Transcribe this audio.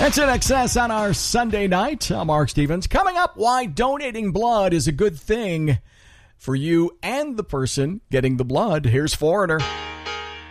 That's an excess on our Sunday night. I'm Mark Stevens. Coming up, why donating blood is a good thing for you and the person getting the blood. Here's Foreigner.